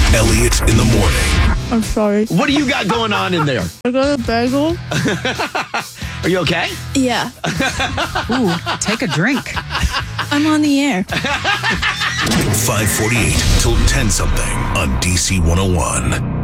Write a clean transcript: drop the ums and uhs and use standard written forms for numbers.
Elliot in the morning. I'm sorry. What do you got going on in there? I got a bagel. Are you okay? Yeah. Ooh, take a drink. I'm on the air. 548 till 10 something on DC 101.